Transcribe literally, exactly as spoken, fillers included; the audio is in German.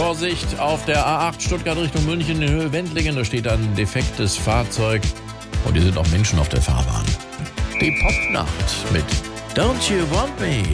Vorsicht auf der A acht Stuttgart Richtung München in Höhe Wendlingen. Da steht ein defektes Fahrzeug und hier sind auch Menschen auf der Fahrbahn. Die Popnacht mit Don't You Want Me?